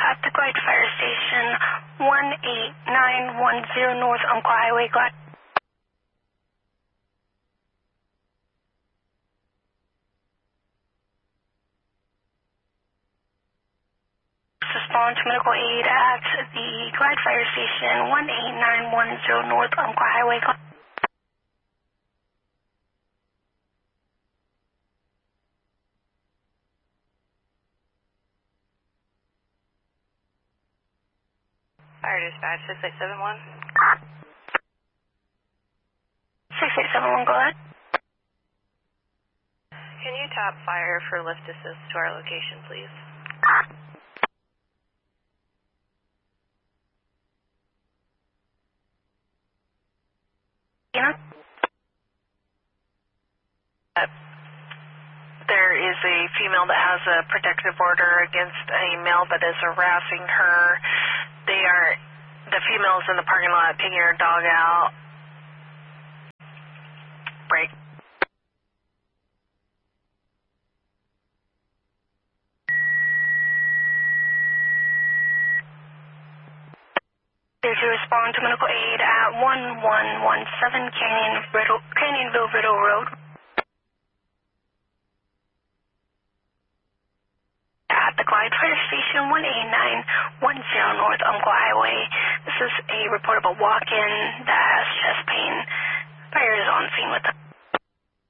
At the Glide Fire Station, 18910 North Umpqua Highway, Glide. Respond to medical aid at the Glide Fire Station, 18910 North Umpqua Highway, Glide. Fire dispatch 6871. 6871, go ahead. Can you top fire for lift assist to our location, please? There is a female that has a protective order against a male that is harassing her. The female's in the parking lot taking her dog out. Break. Did you respond to medical aid at 1117 Canyonville Riddle Road? At the Glide Fire Station, 18910 North Umpqua Highway. This is a reportable walk-in that has chest pain. Fire is on scene with them.